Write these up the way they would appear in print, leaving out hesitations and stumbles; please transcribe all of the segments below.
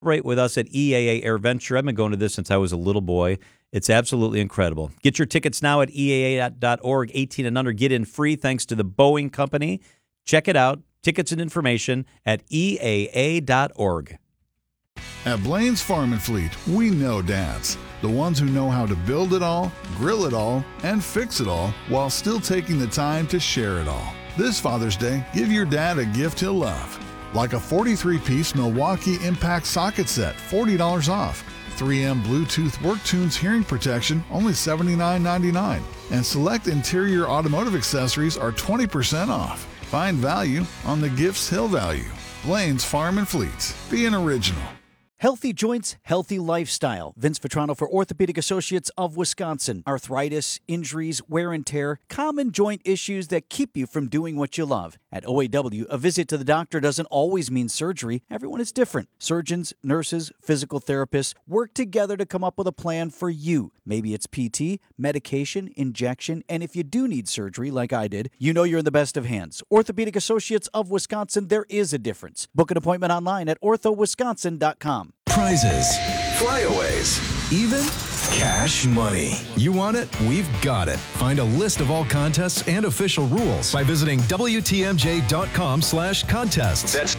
Right with us at EAA AirVenture. I've been going to this since I was a little boy. It's absolutely incredible. Get your tickets now at EAA.org. 18 and under. Get in free thanks to the Boeing Company. Check it out. Tickets and information at EAA.org. At Blaine's Farm and Fleet, we know dads. The ones who know how to build it all, grill it all, and fix it all while still taking the time to share it all. This Father's Day, give your dad a gift he'll love. Like a 43-piece Milwaukee Impact socket set, $40 off. 3M Bluetooth WorkTunes hearing protection, only $79.99. And select interior automotive accessories are 20% off. Find value on the gifts he'll value. Blaine's Farm and Fleet. Be an original. Healthy joints, healthy lifestyle. Vince Vitrano for Orthopedic Associates of Wisconsin. Arthritis, injuries, wear and tear, common joint issues that keep you from doing what you love. At OAW, a visit to the doctor doesn't always mean surgery. Everyone is different. Surgeons, nurses, physical therapists work together to come up with a plan for you. Maybe it's PT, medication, injection, and if you do need surgery like I did, you know you're in the best of hands. Orthopedic Associates of Wisconsin, there is a difference. Book an appointment online at orthowisconsin.com. Prizes, flyaways, even cash money. You want it? We've got it. Find a list of all contests and official rules by visiting WTMJ.com/contests. That's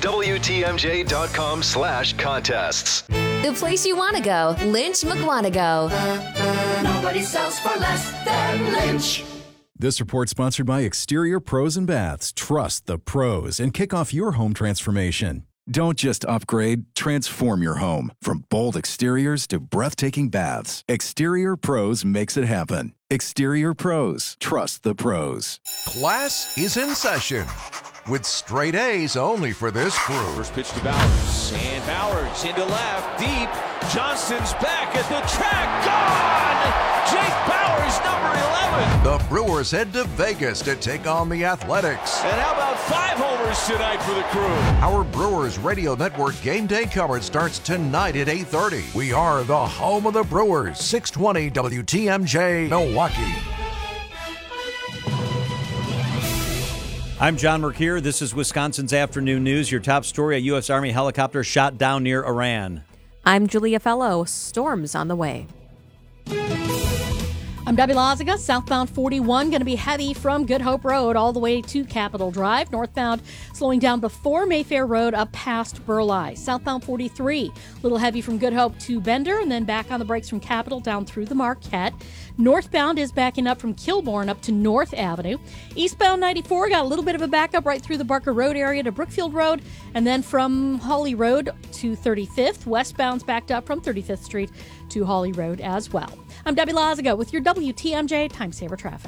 WTMJ.com/contests. The place you want to go, Lynch McWanago. Nobody sells for less than Lynch. This report sponsored by Exterior Pros and Baths. Trust the pros and kick off your home transformation. Don't just upgrade, transform your home. From bold exteriors to breathtaking baths, Exterior Pros makes it happen. Exterior Pros, trust the pros. Class is in session with straight A's only for this crew. First pitch to Bowers, and Bowers into left, deep. Johnston's back at the track, gone! Jake Bowers, number 11. The Brewers head to Vegas to take on the Athletics. And how about 5 homers tonight for the crew? Our Brewers Radio Network game day coverage starts tonight at 8:30. We are the home of the Brewers, 620 WTMJ, Milwaukee. I'm John Mercure. This is Wisconsin's Afternoon News. Your top story, a U.S. Army helicopter shot down near Iran. I'm Julia Fellow. Storms on the way. I'm Debbie Loziga. Southbound 41 going to be heavy from Good Hope Road all the way to Capitol Drive. Northbound slowing down before Mayfair Road up past Burleigh. Southbound 43, a little heavy from Good Hope to Bender and then back on the brakes from Capitol down through the Marquette. Northbound is backing up from Kilbourne up to North Avenue. Eastbound 94 got a little bit of a backup right through the Barker Road area to Brookfield Road. And then from Hawley Road to 35th. Westbound's backed up from 35th Street to Hawley Road as well. I'm Debbie Loziga with your WTMJ Time Saver Traffic.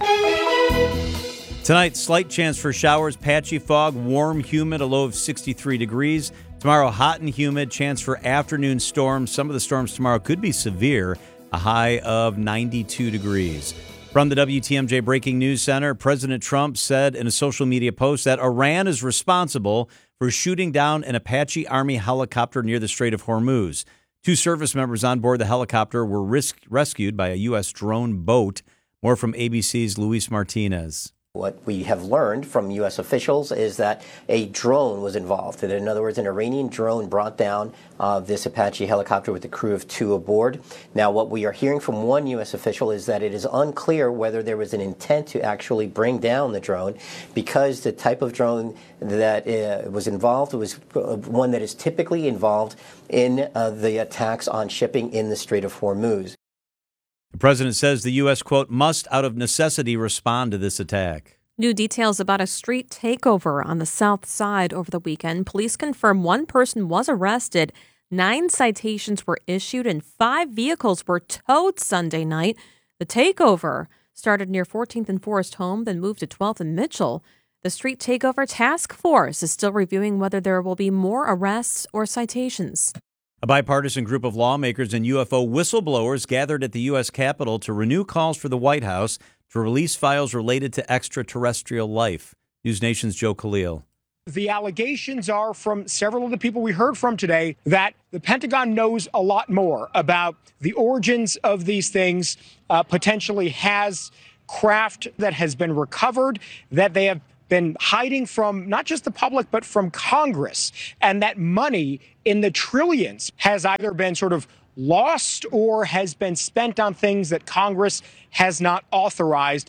Tonight, slight chance for showers, patchy fog, warm, humid, a low of 63 degrees. Tomorrow, hot and humid, chance for afternoon storms. Some of the storms tomorrow could be severe, a high of 92 degrees. From the WTMJ Breaking News Center, President Trump said in a social media post that Iran is responsible for shooting down an Apache Army helicopter near the Strait of Hormuz. 2 service members on board the helicopter were rescued by a U.S. drone boat. More from ABC's Luis Martinez. What we have learned from U.S. officials is that a drone was involved. In other words, an Iranian drone brought down this Apache helicopter with a crew of 2 aboard. Now, what we are hearing from one U.S. official is that it is unclear whether there was an intent to actually bring down the drone because the type of drone that was involved was one that is typically involved in the attacks on shipping in the Strait of Hormuz. The president says the U.S., quote, must out of necessity respond to this attack. New details about a street takeover on the south side over the weekend. Police confirm 1 person was arrested, 9 citations were issued, and 5 vehicles were towed Sunday night. The takeover started near 14th and Forest Home, then moved to 12th and Mitchell. The street takeover task force is still reviewing whether there will be more arrests or citations. A bipartisan group of lawmakers and UFO whistleblowers gathered at the U.S. Capitol to renew calls for the White House to release files related to extraterrestrial life. News Nation's Joe Khalil. The allegations are from several of the people we heard from today that the Pentagon knows a lot more about the origins of these things, potentially has craft that has been recovered, that they have been hiding from not just the public, but from Congress. And that money in the trillions has either been sort of lost or has been spent on things that Congress has not authorized.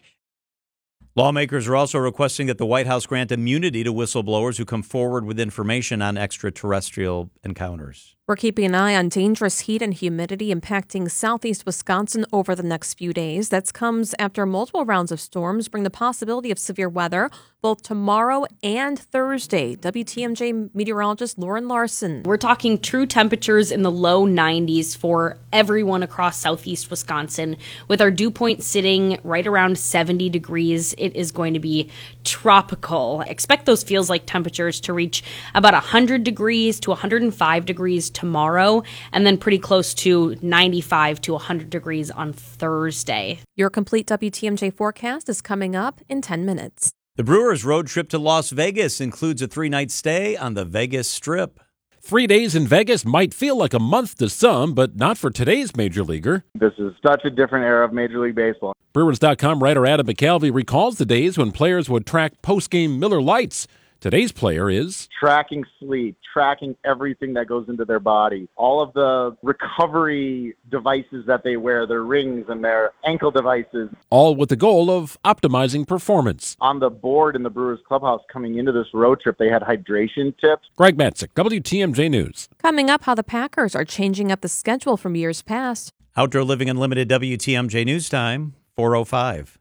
Lawmakers are also requesting that the White House grant immunity to whistleblowers who come forward with information on extraterrestrial encounters. We're keeping an eye on dangerous heat and humidity impacting southeast Wisconsin over the next few days. That comes after multiple rounds of storms bring the possibility of severe weather both tomorrow and Thursday. WTMJ meteorologist Lauren Larson. We're talking true temperatures in the low 90s for everyone across southeast Wisconsin. With our dew point sitting right around 70 degrees, it is going to be tropical. Expect those feels like temperatures to reach about 100 degrees to 105 degrees tomorrow, and then pretty close to 95 to 100 degrees on Thursday. Your complete WTMJ forecast is coming up in 10 minutes. The Brewers' road trip to Las Vegas includes a 3-night stay on the Vegas Strip. 3 days in Vegas might feel like a month to some, but not for today's major leaguer. This is such a different era of Major League Baseball. Brewers.com writer Adam McCalvy recalls the days when players would track post-game Miller Lights. Today's player is tracking sleep, tracking everything that goes into their body, all of the recovery devices that they wear, their rings and their ankle devices. All with the goal of optimizing performance. On the board in the Brewers clubhouse coming into this road trip, they had hydration tips. Greg Matzik, WTMJ News. Coming up, how the Packers are changing up the schedule from years past. Outdoor Living Unlimited WTMJ News Time, 4:05.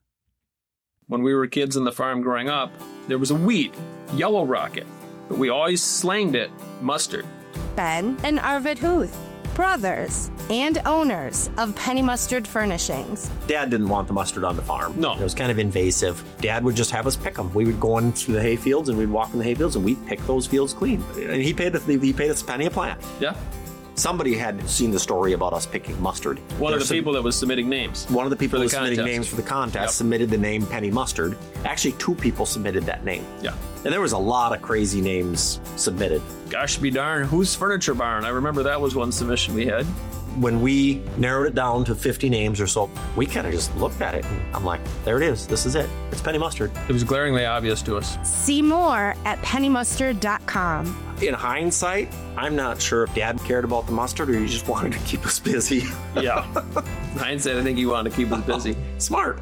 When we were kids on the farm growing up, there was a wheat, yellow rocket, but we always slanged it mustard. Ben and Arvid Huth, brothers and owners of Penny Mustard Furnishings. Dad didn't want the mustard on the farm. No. It was kind of invasive. Dad would just have us pick them. We would go into the hay fields and we'd walk in the hay fields and we'd pick those fields clean. And he paid us a penny a plant. Yeah. Somebody had seen the story about us picking mustard. One of the people that was submitting names. One of the people for who the was submitting contest. names for the contest submitted the name Penny Mustard. Actually, 2 people submitted that name. Yeah. And there was a lot of crazy names submitted. Gosh be darn, who's Furniture Barn? I remember that was one submission we had. When we narrowed it down to 50 names or so, we kind of just looked at it and I'm like, there it is. This is it. It's Penny Mustard. It was glaringly obvious to us. See more at pennymustard.com. In hindsight, I'm not sure if Dad cared about the mustard or he just wanted to keep us busy. Yeah. In hindsight, I think he wanted to keep us busy. Smart.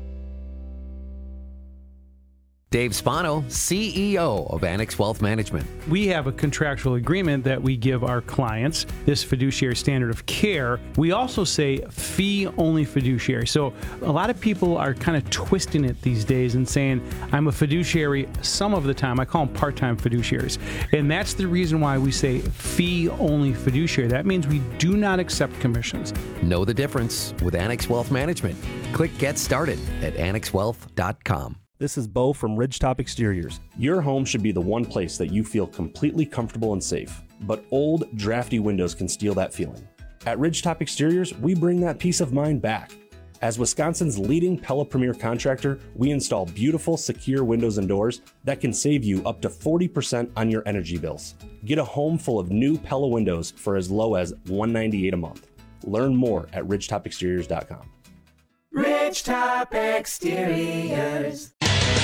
Dave Spano, CEO of Annex Wealth Management. We have a contractual agreement that we give our clients, this fiduciary standard of care. We also say fee-only fiduciary. So a lot of people are kind of twisting it these days and saying, I'm a fiduciary some of the time. I call them part-time fiduciaries. And that's the reason why we say fee-only fiduciary. That means we do not accept commissions. Know the difference with Annex Wealth Management. Click Get Started at annexwealth.com. This is Bo from Ridgetop Exteriors. Your home should be the one place that you feel completely comfortable and safe, but old, drafty windows can steal that feeling. At Ridgetop Exteriors, we bring that peace of mind back. As Wisconsin's leading Pella Premier contractor, we install beautiful, secure windows and doors that can save you up to 40% on your energy bills. Get a home full of new Pella windows for as low as $198 a month. Learn more at ridgetopexteriors.com. Ridgetop Exteriors.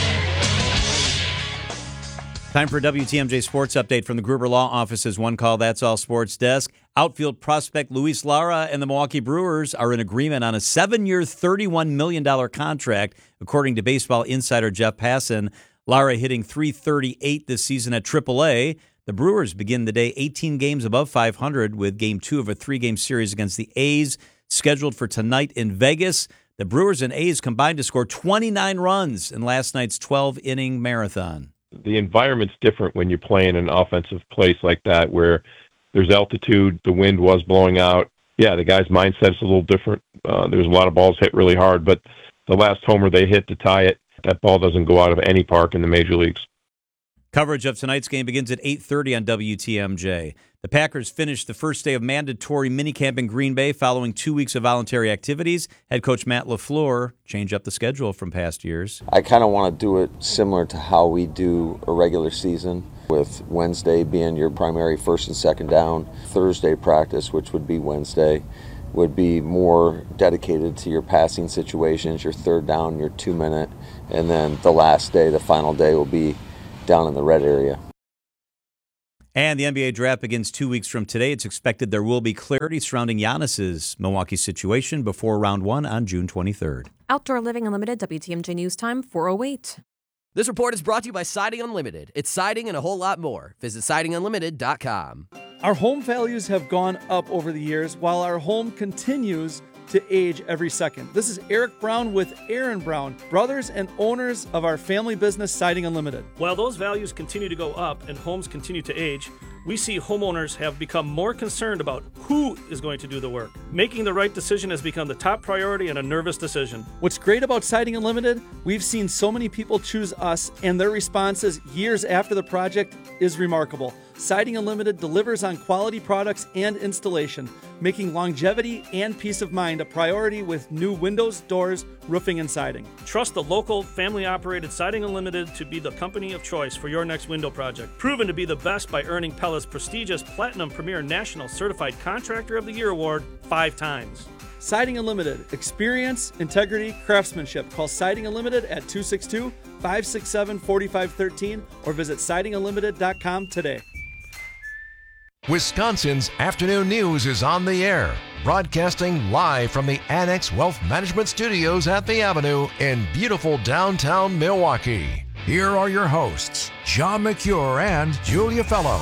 Time for a WTMJ Sports Update from the Gruber Law Office's One Call That's All Sports Desk. Outfield prospect Luis Lara and the Milwaukee Brewers are in agreement on a 7-year, $31 million contract, according to baseball insider Jeff Passan. Lara hitting .338 this season at AAA. The Brewers begin the day 18 games above 500 with Game 2 of a 3-game series against the A's scheduled for tonight in Vegas. The Brewers and A's combined to score 29 runs in last night's 12-inning marathon. The environment's different when you're playing an offensive place like that where there's altitude, the wind was blowing out. Yeah, the guy's mindset's a little different. There's a lot of balls hit really hard, but the last homer they hit to tie it, that ball doesn't go out of any park in the major leagues. Coverage of tonight's game begins at 8:30 on WTMJ. The Packers finished the first day of mandatory minicamp in Green Bay following 2 weeks of voluntary activities. Head coach Matt LaFleur changed up the schedule from past years. I kind of want to do it similar to how we do a regular season, with Wednesday being your primary first and second down, Thursday practice, which would be Wednesday, would be more dedicated to your passing situations, your third down, your 2-minute, and then the last day, the final day, will be down in the red area. And the NBA draft begins 2 weeks from today. It's expected there will be clarity surrounding Giannis's Milwaukee situation before round 1 on June 23rd. Outdoor Living Unlimited, WTMJ News Time, 4:08. This report is brought to you by Siding Unlimited. It's siding and a whole lot more. Visit sidingunlimited.com. Our home values have gone up over the years while our home continues to age every second. This is Eric Brown with Aaron Brown, brothers and owners of our family business, Siding Unlimited. While those values continue to go up and homes continue to age, we see homeowners have become more concerned about who is going to do the work. Making the right decision has become the top priority and a nervous decision. What's great about Siding Unlimited, we've seen so many people choose us, and their responses years after the project is remarkable. Siding Unlimited delivers on quality products and installation, making longevity and peace of mind a priority with new windows, doors, roofing, and siding. Trust the local, family-operated Siding Unlimited to be the company of choice for your next window project. Proven to be the best by earning Pella's prestigious Platinum Premier National Certified Contractor of the Year award 5 times. Siding Unlimited. Experience, integrity, craftsmanship. Call Siding Unlimited at 262-567-4513 or visit sidingunlimited.com today. Wisconsin's Afternoon News is on the air, broadcasting live from the Annex Wealth Management Studios at the Avenue in beautiful downtown Milwaukee. Here are your hosts, John McCure and Julia Fellow.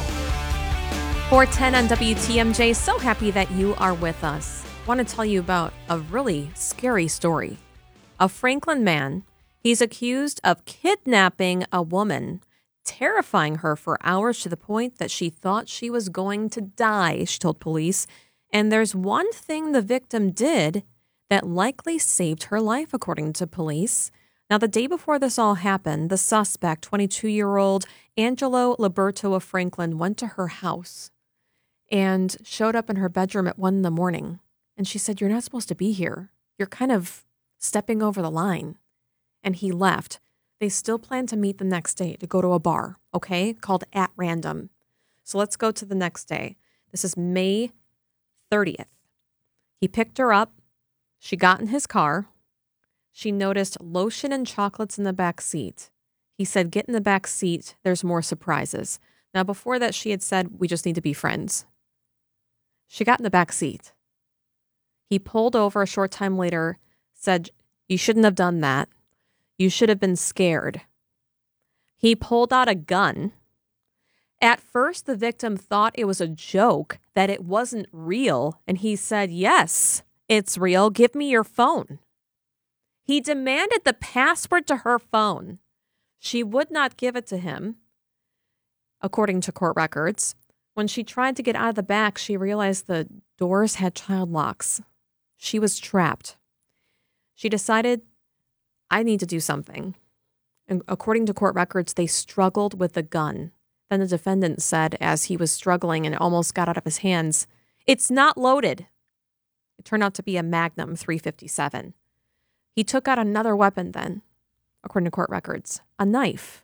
4:10 on WTMJ. So happy that you are with us. I want to tell you about a really scary story. A Franklin man, he's accused of kidnapping a woman, terrifying her for hours to the point that she thought she was going to die, she told police. And there's one thing the victim did that likely saved her life, according to police. Now, the day before this all happened, the suspect, 22-year-old Angelo Liberto of Franklin, went to her house and showed up in her bedroom at 1 a.m. And she said, "You're not supposed to be here. You're kind of stepping over the line." And he left. They still plan to meet the next day to go to a bar, okay, called At Random. So let's go to the next day. This is May 30th. He picked her up. She got in his car. She noticed lotion and chocolates in the back seat. He said, "Get in the back seat. There's more surprises." Now, before that, she had said, "We just need to be friends." She got in the back seat. He pulled over a short time later, said, "You shouldn't have done that. You should have been scared." He pulled out a gun. At first, the victim thought it was a joke, that it wasn't real, and he said, "Yes, it's real. Give me your phone." He demanded the password to her phone. She would not give it to him, according to court records. When she tried to get out of the back, she realized the doors had child locks. She was trapped. She decided, "I need to do something." And according to court records, they struggled with the gun. Then the defendant said, as he was struggling and it almost got out of his hands, "It's not loaded." It turned out to be a Magnum 357. He took out another weapon then, according to court records, a knife.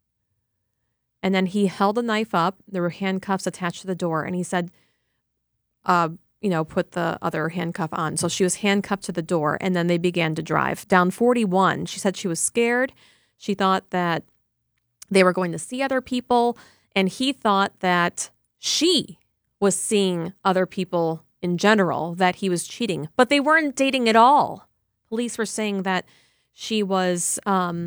And then he held the knife up. There were handcuffs attached to the door. And he said, put the other handcuff on. So she was handcuffed to the door. And then they began to drive down 41. She said she was scared. She thought that they were going to see other people. And he thought that she was seeing other people in general, that he was cheating. But they weren't dating at all. Police were saying that he was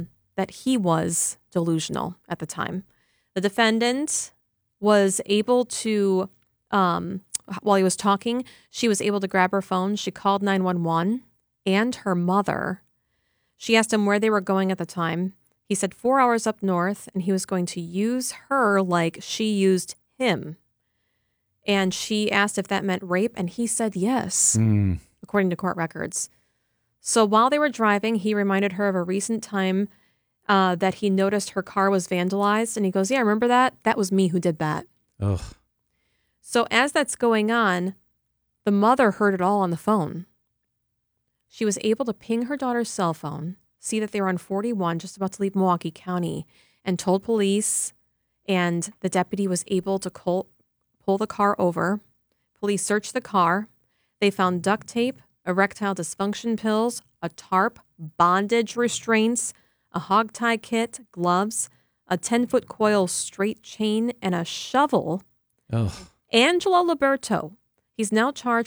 delusional at the time. The defendant was able to, while he was talking, she was able to grab her phone. She called 911 and her mother. She asked him where they were going at the time. He said 4 hours up north, and he was going to use her like she used him. And she asked if that meant rape, and he said yes, according to court records. So while they were driving, he reminded her of a recent time that he noticed her car was vandalized. And he goes, "Yeah, remember that? That was me who did that." Ugh. So as that's going on, the mother heard it all on the phone. She was able to ping her daughter's cell phone, see that they were on 41, just about to leave Milwaukee County, and told police. And the deputy was able to pull the car over. Police searched the car. They found duct tape, erectile dysfunction pills, a tarp, bondage restraints, a hog tie kit, gloves, a 10-foot coil straight chain, and a shovel. Oh. Angelo Liberto. He's now charged